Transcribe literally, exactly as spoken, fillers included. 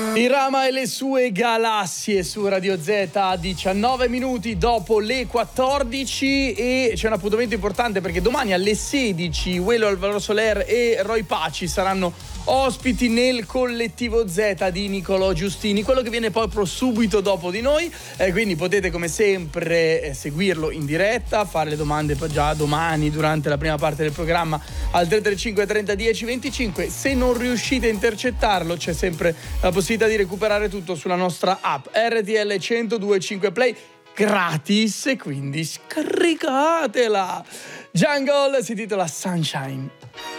Irama e le sue galassie su Radio Z a diciannove minuti dopo le quattordici, e c'è un appuntamento importante perché domani alle sedici Welo Alvaro Soler e Roy Paci saranno ospiti nel collettivo Z di Nicolò Giustini, quello che viene proprio subito dopo di noi, eh, quindi potete come sempre eh, seguirlo in diretta, fare le domande già domani durante la prima parte del programma al tre tre cinque trenta dieci venticinque. Se non riuscite a intercettarlo c'è sempre la possibilità di recuperare tutto sulla nostra app R T L centodue e cinque Play gratis, e quindi scaricatela. Jungle si titola Sunshine.